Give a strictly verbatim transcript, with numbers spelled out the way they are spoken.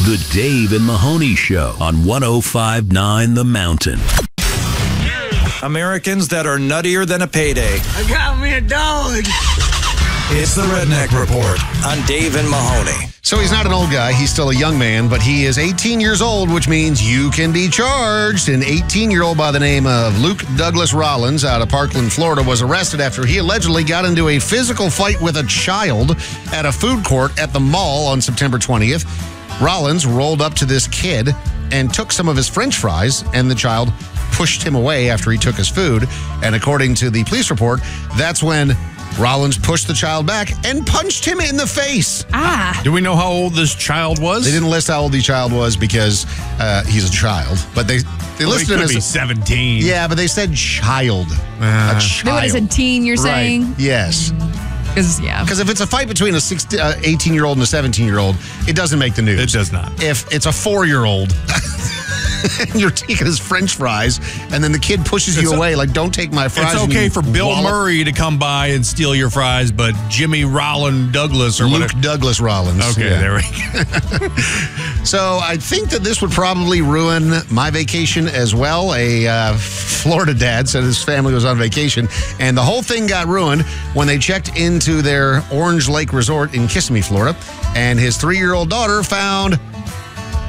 The Dave and Mahoney Show on one oh five point nine The Mountain. Americans that are nuttier than a payday. I got me a dog. It's the Redneck Report on Dave and Mahoney. So he's not an old guy. He's still a young man, but he is eighteen years old, which means you can be charged. An eighteen-year-old by the name of Luke Douglas Rollins out of Parkland, Florida, was arrested after he allegedly got into a physical fight with a child at a food court at the mall on September twentieth. Rollins rolled up to this kid and took some of his French fries, and the child pushed him away after he took his food. And according to the police report, that's when Rollins pushed the child back and punched him in the face. Ah. Do we know how old this child was? They didn't list how old the child was because uh, he's a child, but they they well, listed he him could as be seventeen. Yeah, but they said child. Uh, a child. They would have said teen, you're right. saying? Yes. Because, yeah. Because if it's a fight between a sixteen, uh, eighteen-year-old and a seventeen-year-old, it doesn't make the news. It does not. If it's a four-year-old and you're taking his French fries, and then the kid pushes It's you a- away, like, don't take my fries. It's and okay you for Bill wallop Murray to come by and steal your fries, but Jimmy Rollin Douglas or Luke whatever. Douglas Rollins. Okay, Yeah. there we go. So I think that this would probably ruin my vacation as well. A uh, Florida dad said his family was on vacation, and the whole thing got ruined when they checked into their Orange Lake Resort in Kissimmee, Florida, and his three-year-old daughter found